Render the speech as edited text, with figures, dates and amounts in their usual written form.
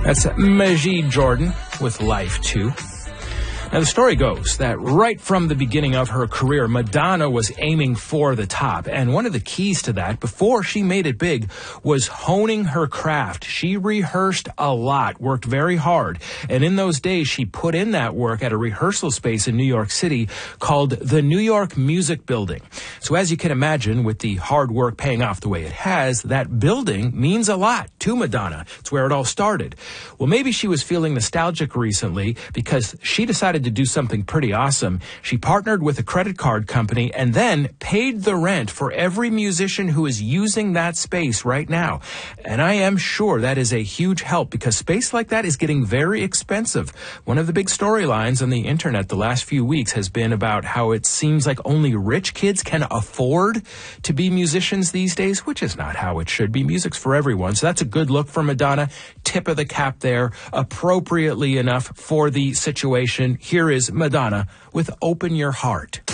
That's Majid Jordan with Life 2. Now, the story goes that right from the beginning of her career, Madonna was aiming for the top. And one of the keys to that, before she made it big, was honing her craft. She rehearsed a lot, worked very hard. And in those days, she put in that work at a rehearsal space in New York City called the New York Music Building. So as you can imagine, with the hard work paying off the way it has, that building means a lot to Madonna. It's where it all started. Well, maybe she was feeling nostalgic recently because she decided to do something pretty awesome. She partnered with a credit card company and then paid the rent for every musician who is using that space right now. And I am sure that is a huge help because space like that is getting very expensive. One of the big storylines on the internet the last few weeks has been about how it seems like only rich kids can afford to be musicians these days, which is not how it should be. Music's for everyone. So that's a good look for Madonna. Tip of the cap there, appropriately enough for the situation. Here is Madonna with Open Your Heart.